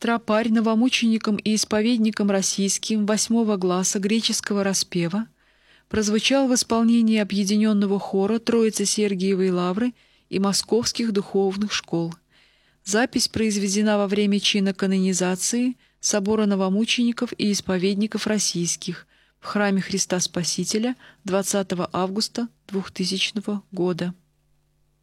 Тропарь новомученикам и исповедникам российским 8 гласа греческого распева прозвучал в исполнении объединенного хора Троицы Сергиевой Лавры и московских духовных школ. Запись произведена во время чина канонизации Собора новомучеников и исповедников российских в храме Христа Спасителя 20 августа 2000 года.